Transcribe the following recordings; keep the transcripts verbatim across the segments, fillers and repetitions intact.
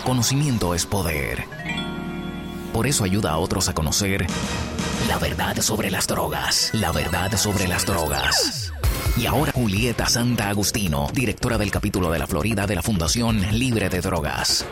Conocimiento es poder. Por eso ayuda a otros a conocer la verdad sobre las drogas. La verdad sobre las drogas. Y ahora Julieta Santa Agustino, directora del capítulo de la Florida de la Fundación Libre de Drogas.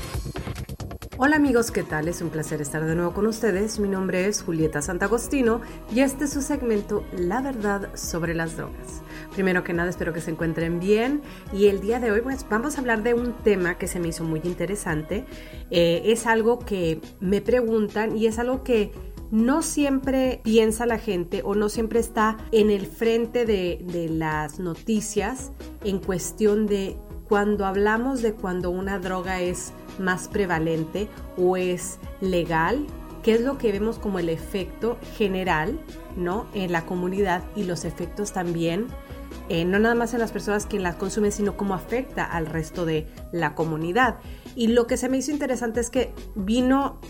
Hola amigos, ¿qué tal? Es un placer estar de nuevo con ustedes. Mi nombre es Julieta Santa Agustino y este es su segmento La verdad sobre las drogas. Primero que nada, espero que se encuentren bien y el día de hoy pues, vamos a hablar de un tema que se me hizo muy interesante. Eh, es algo que me preguntan y es algo que no siempre piensa la gente o no siempre está en el frente de, de las noticias en cuestión de cuando hablamos de cuando una droga es más prevalente o es legal, qué es lo que vemos como el efecto general, ¿no?, en la comunidad y los efectos también, eh, no nada más en las personas que las consumen, sino cómo afecta al resto de la comunidad. Y lo que se me hizo interesante es que vino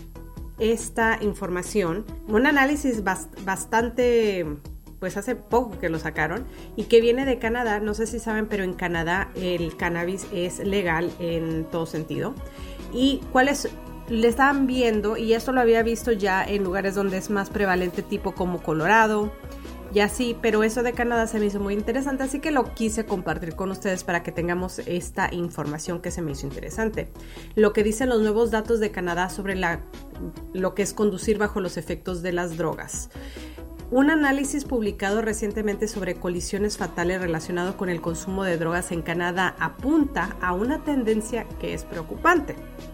esta información, un análisis bast- bastante, pues hace poco que lo sacaron y que viene de Canadá. No sé si saben, pero en Canadá el cannabis es legal en todo sentido. Y cuáles le estaban viendo, y esto lo había visto ya en lugares donde es más prevalente, tipo como Colorado y así, pero eso de Canadá se me hizo muy interesante, así que lo quise compartir con ustedes para que tengamos esta información que se me hizo interesante. Lo que dicen los nuevos datos de Canadá sobre la, lo que es conducir bajo los efectos de las drogas. Un análisis publicado recientemente sobre colisiones fatales relacionado con el consumo de drogas en Canadá apunta a una tendencia que es preocupante.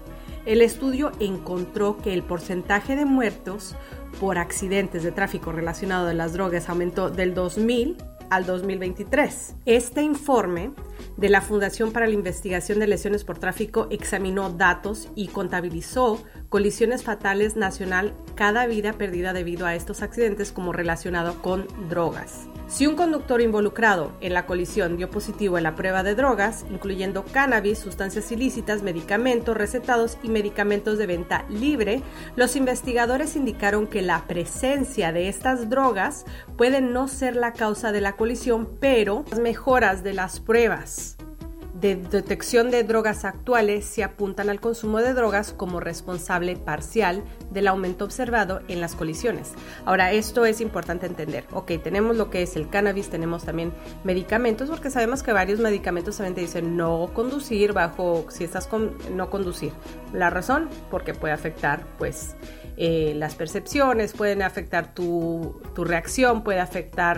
El estudio encontró que el porcentaje de muertos por accidentes de tráfico relacionado de las drogas aumentó del dos mil al dos mil veintitrés. Este informe de la Fundación para la Investigación de Lesiones por Tráfico examinó datos y contabilizó colisiones fatales nacional cada vida perdida debido a estos accidentes como relacionado con drogas. Si un conductor involucrado en la colisión dio positivo en la prueba de drogas, incluyendo cannabis, sustancias ilícitas, medicamentos recetados y medicamentos de venta libre, los investigadores indicaron que la presencia de estas drogas puede no ser la causa de la colisión, pero las mejoras de las pruebas de detección de drogas actuales se apuntan al consumo de drogas como responsable parcial del aumento observado en las colisiones. Ahora, esto es importante entender. Ok, tenemos lo que es el cannabis, tenemos también medicamentos, porque sabemos que varios medicamentos también te dicen no conducir bajo, si estás con no conducir. La razón, porque puede afectar, pues, eh, las percepciones, pueden afectar tu, tu reacción, puede afectar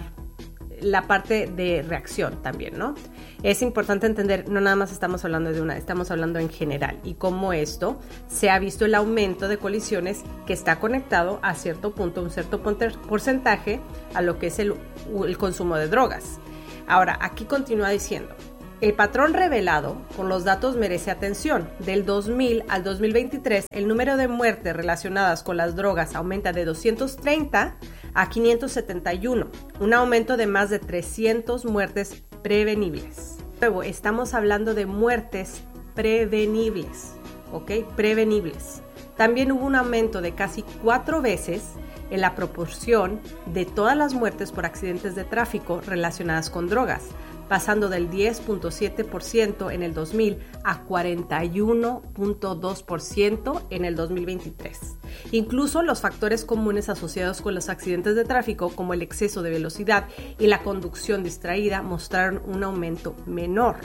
la parte de reacción también, ¿no? Es importante entender, no nada más estamos hablando de una, estamos hablando en general y cómo esto se ha visto el aumento de colisiones que está conectado a cierto punto, un cierto porcentaje a lo que es el, el consumo de drogas. Ahora, aquí continúa diciendo, el patrón revelado por los datos merece atención. Del dos mil al dos mil veintitrés, el número de muertes relacionadas con las drogas aumenta de doscientos treinta a quinientos setenta y uno, un aumento de más de trescientas muertes prevenibles. Luego, estamos hablando de muertes prevenibles, ¿ok? Prevenibles. También hubo un aumento de casi cuatro veces en la proporción de todas las muertes por accidentes de tráfico relacionadas con drogas, pasando del diez punto siete por ciento en el dos mil a cuarenta y uno punto dos por ciento en el dos mil veintitrés. Incluso los factores comunes asociados con los accidentes de tráfico, como el exceso de velocidad y la conducción distraída, mostraron un aumento menor.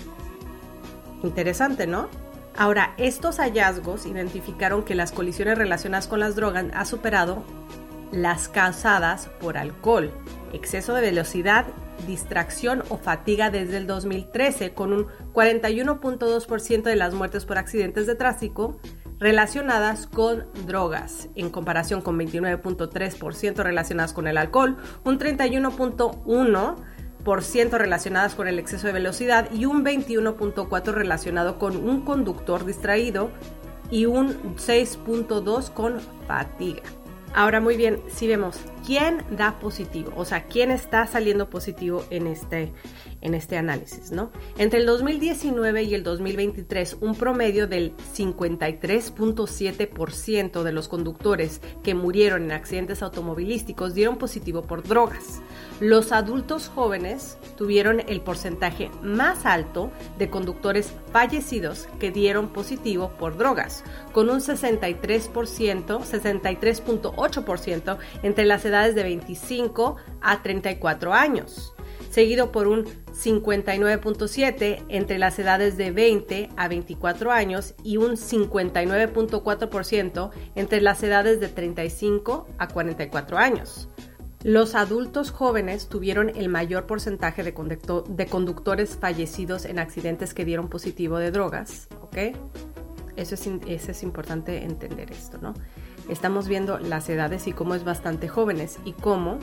Interesante, ¿no? Ahora, estos hallazgos identificaron que las colisiones relacionadas con las drogas han superado las causadas por alcohol, exceso de velocidad, distracción o fatiga desde el dos mil trece, con un cuarenta y uno punto dos por ciento de las muertes por accidentes de tráfico relacionadas con drogas, en comparación con veintinueve punto tres por ciento relacionadas con el alcohol, un treinta y uno punto uno por ciento relacionadas con el exceso de velocidad y un veintiuno punto cuatro por ciento relacionado con un conductor distraído y un seis punto dos por ciento con fatiga. Ahora, muy bien, si vemos quién da positivo, o sea, quién está saliendo positivo en este, en este análisis, ¿no? Entre el dos mil diecinueve y el dos mil veintitrés, un promedio del cincuenta y tres punto siete por ciento de los conductores que murieron en accidentes automovilísticos dieron positivo por drogas. Los adultos jóvenes tuvieron el porcentaje más alto de conductores fallecidos que dieron positivo por drogas, con un sesenta y tres por ciento, sesenta y tres punto ocho por ciento entre las edades de veinticinco a treinta y cuatro años. Seguido por un cincuenta y nueve punto siete por ciento entre las edades de veinte a veinticuatro años y un cincuenta y nueve punto cuatro por ciento entre las edades de treinta y cinco a cuarenta y cuatro años. Los adultos jóvenes tuvieron el mayor porcentaje de, conducto- de conductores fallecidos en accidentes que dieron positivo de drogas, ¿ok? Eso es, eso es importante entender esto, ¿no? Estamos viendo las edades y cómo es bastante jóvenes y cómo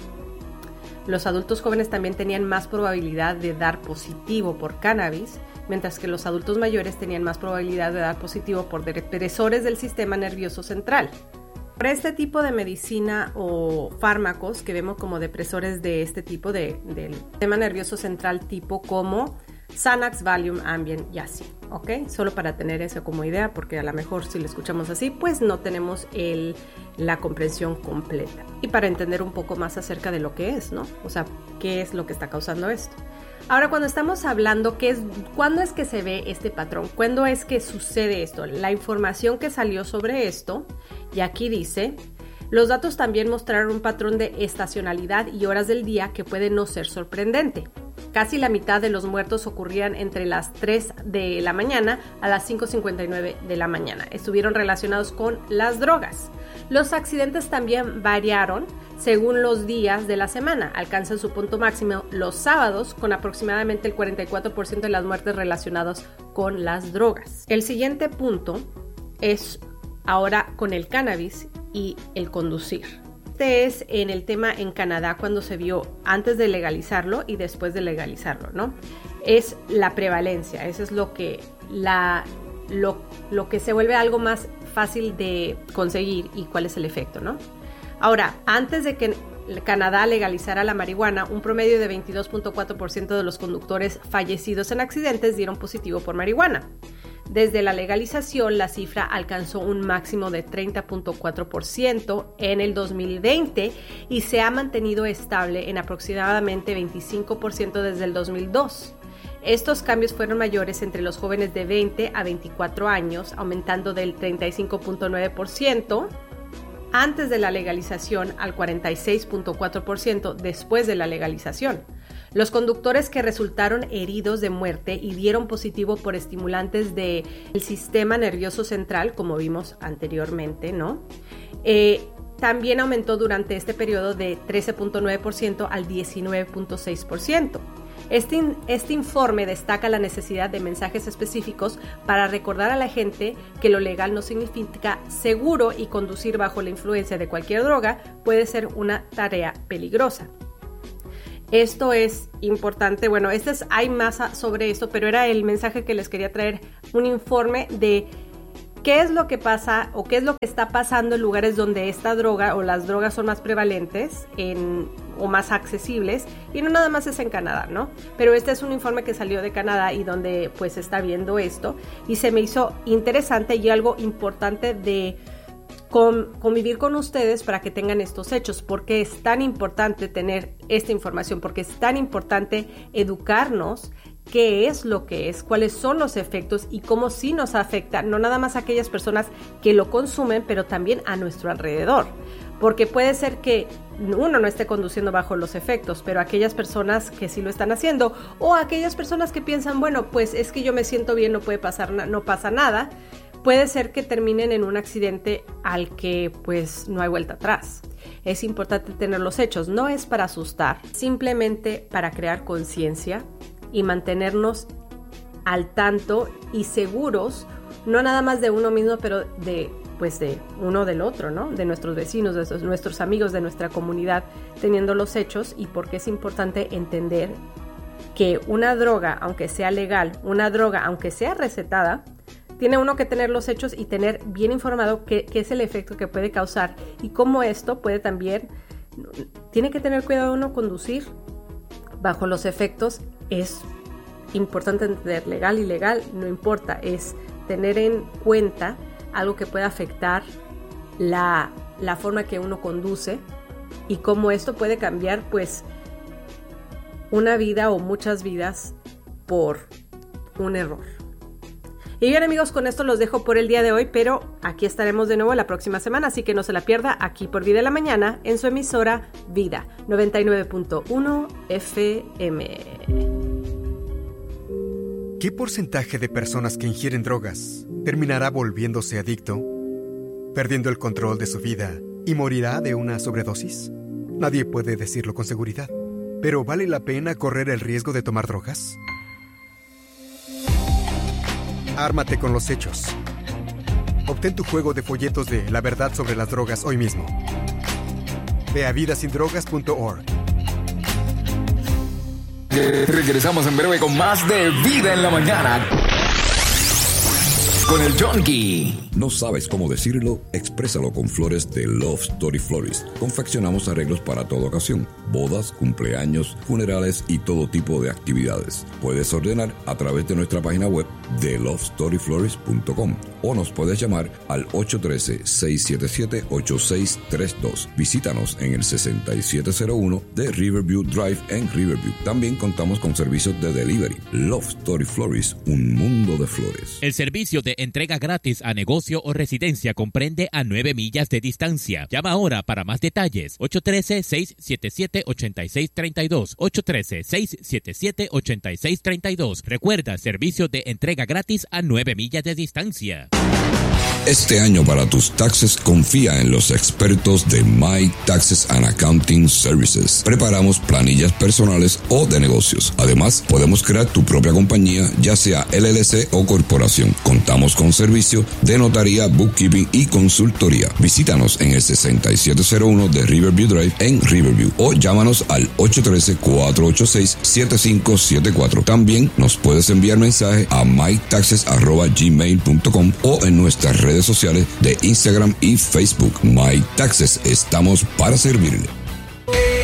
los adultos jóvenes también tenían más probabilidad de dar positivo por cannabis, mientras que los adultos mayores tenían más probabilidad de dar positivo por depresores del sistema nervioso central. Para este tipo de medicina o fármacos que vemos como depresores de este tipo de, del sistema nervioso central, tipo como Xanax, Valium, Ambien y así, ¿ok? Solo para tener eso como idea, porque a lo mejor si lo escuchamos así, pues no tenemos el, la comprensión completa. Y para entender un poco más acerca de lo que es, ¿no? O sea, ¿qué es lo que está causando esto? Ahora, cuando estamos hablando, ¿qué es, ¿cuándo es que se ve este patrón? ¿Cuándo es que sucede esto? La información que salió sobre esto, y aquí dice, los datos también mostraron un patrón de estacionalidad y horas del día que puede no ser sorprendente. Casi la mitad de los muertos ocurrían entre las tres de la mañana a las cinco cincuenta y nueve de la mañana. Estuvieron relacionados con las drogas. Los accidentes también variaron según los días de la semana. Alcanzan su punto máximo los sábados, con aproximadamente el cuarenta y cuatro por ciento de las muertes relacionadas con las drogas. El siguiente punto es ahora con el cannabis y el conducir. Este es en el tema en Canadá cuando se vio antes de legalizarlo y después de legalizarlo, ¿no? Es la prevalencia, eso es lo que, la, lo, lo que se vuelve algo más fácil de conseguir y cuál es el efecto, ¿no? Ahora, antes de que Canadá legalizara la marihuana, un promedio de veintidós punto cuatro por ciento de los conductores fallecidos en accidentes dieron positivo por marihuana. Desde la legalización, la cifra alcanzó un máximo de treinta punto cuatro por ciento en el dos mil veinte y se ha mantenido estable en aproximadamente veinticinco por ciento desde el dos mil dos. Estos cambios fueron mayores entre los jóvenes de veinte a veinticuatro años, aumentando del treinta y cinco punto nueve por ciento antes de la legalización al cuarenta y seis punto cuatro por ciento después de la legalización. Los conductores que resultaron heridos de muerte y dieron positivo por estimulantes del sistema nervioso central, como vimos anteriormente, ¿no? Eh, también aumentó durante este periodo de trece punto nueve por ciento al diecinueve punto seis por ciento. Este, este informe destaca la necesidad de mensajes específicos para recordar a la gente que lo legal no significa seguro y conducir bajo la influencia de cualquier droga puede ser una tarea peligrosa. Esto es importante, bueno, este es, hay más sobre esto, pero era el mensaje que les quería traer, un informe de qué es lo que pasa o qué es lo que está pasando en lugares donde esta droga o las drogas son más prevalentes en, o más accesibles, y no nada más es en Canadá, ¿no? Pero este es un informe que salió de Canadá y donde pues se está viendo esto, y se me hizo interesante y algo importante de Con, convivir con ustedes para que tengan estos hechos, porque es tan importante tener esta información, porque es tan importante educarnos qué es lo que es, cuáles son los efectos y cómo sí nos afecta, no nada más a aquellas personas que lo consumen, pero también a nuestro alrededor, porque puede ser que uno no esté conduciendo bajo los efectos, pero aquellas personas que sí lo están haciendo, o aquellas personas que piensan, bueno, pues es que yo me siento bien, no puede pasar, no pasa nada, puede ser que terminen en un accidente al que pues no hay vuelta atrás. Es importante tener los hechos, no es para asustar, simplemente para crear conciencia y mantenernos al tanto y seguros, no nada más de uno mismo, pero de pues de uno del otro, ¿no? De nuestros vecinos, de nuestros amigos, de nuestra comunidad, teniendo los hechos, y porque es importante entender que una droga, aunque sea legal, una droga, aunque sea recetada, tiene uno que tener los hechos y tener bien informado qué, qué es el efecto que puede causar y cómo esto puede también, tiene que tener cuidado uno conducir bajo los efectos es importante entender, legal y ilegal no importa, es tener en cuenta algo que pueda afectar la, la forma que uno conduce y cómo esto puede cambiar pues una vida o muchas vidas por un error. Y bien amigos, con esto los dejo por el día de hoy, pero aquí estaremos de nuevo la próxima semana, así que no se la pierda aquí por Vida en la Mañana en su emisora Vida noventa y nueve punto uno F M. ¿Qué porcentaje de personas que ingieren drogas terminará volviéndose adicto, perdiendo el control de su vida y morirá de una sobredosis? Nadie puede decirlo con seguridad, pero ¿vale la pena correr el riesgo de tomar drogas? Ármate con los hechos. Obtén tu juego de folletos de La Verdad sobre las Drogas hoy mismo. Ve a vida sin drogas punto org. Regresamos en breve con más de Vida en la Mañana con el Junkie. ¿No sabes cómo decirlo? Exprésalo con flores de Love Story Florist. Confeccionamos arreglos para toda ocasión: bodas, cumpleaños, funerales y todo tipo de actividades. Puedes ordenar a través de nuestra página web de love story florist punto com o nos puedes llamar al ocho uno tres, seis siete siete, ocho seis tres dos. Visítanos en el sesenta y siete cero uno de Riverview Drive en Riverview. También contamos con servicios de delivery. Love Story Florist, un mundo de flores. El servicio de entrega gratis a negocio o residencia comprende a nueve millas de distancia. Llama ahora para más detalles. ocho uno tres, seis siete siete, ocho seis tres dos. ocho uno tres, seis siete siete, ocho seis tres dos. Recuerda, servicio de entrega gratis a nueve millas de distancia. Este año para tus taxes confía en los expertos de My Taxes and Accounting Services. Preparamos planillas personales o de negocios. Además, podemos crear tu propia compañía, ya sea L L C o corporación. Contamos con servicio de notaría, bookkeeping y consultoría. Visítanos en el sesenta y siete cero uno de Riverview Drive en Riverview o llámanos al ocho uno tres, cuatro ocho seis, siete cinco siete cuatro. También nos puedes enviar mensaje a my taxes arroba gmail punto com o en nuestras redes sociales de Instagram y Facebook. My Taxes, estamos para servirle.